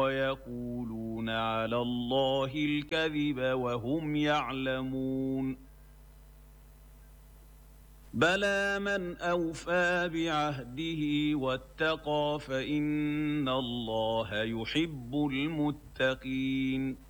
ويقولون على الله الكذب وهم يعلمون بلى من أوفى بعهده واتقى فإن الله يحب المتقين